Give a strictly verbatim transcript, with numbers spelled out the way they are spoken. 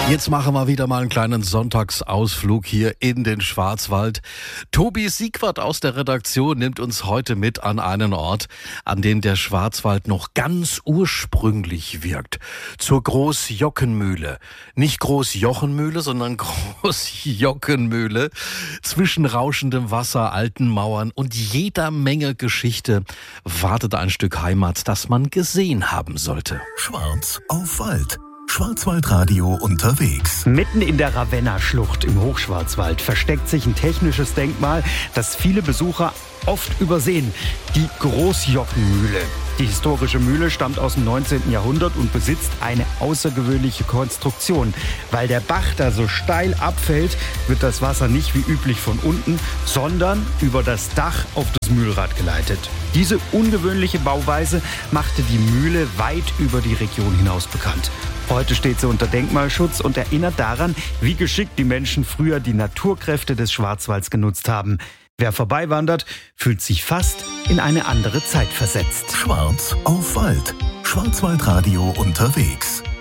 Jetzt machen wir wieder mal einen kleinen Sonntagsausflug hier in den Schwarzwald. Tobi Siegwart aus der Redaktion nimmt uns heute mit an einen Ort, an dem der Schwarzwald noch ganz ursprünglich wirkt. Zur Großjockenmühle. Nicht Großjochenmühle, sondern Großjockenmühle. Zwischen rauschendem Wasser, alten Mauern und jeder Menge Geschichte wartet ein Stück Heimat, das man gesehen haben sollte. Schwarz auf Wald. Schwarzwaldradio unterwegs. Mitten in der Ravenna-Schlucht im Hochschwarzwald versteckt sich ein technisches Denkmal, das viele Besucher oft übersehen. Die Großjockenmühle. Die historische Mühle stammt aus dem neunzehnten Jahrhundert und besitzt eine außergewöhnliche Konstruktion. Weil der Bach da so steil abfällt, wird das Wasser nicht wie üblich von unten, sondern über das Dach auf das Mühlrad geleitet. Diese ungewöhnliche Bauweise machte die Mühle weit über die Region hinaus bekannt. Heute steht sie unter Denkmalschutz und erinnert daran, wie geschickt die Menschen früher die Naturkräfte des Schwarzwalds genutzt haben. Wer vorbeiwandert, fühlt sich fast in eine andere Zeit versetzt. Schwarz auf Wald. Schwarzwaldradio unterwegs.